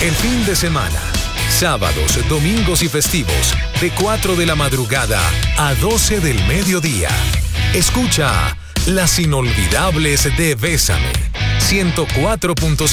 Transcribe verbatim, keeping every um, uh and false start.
El fin de semana, sábados, domingos y festivos, de cuatro de la madrugada a doce del mediodía. Escucha Las Inolvidables de Bésame, ciento cuatro punto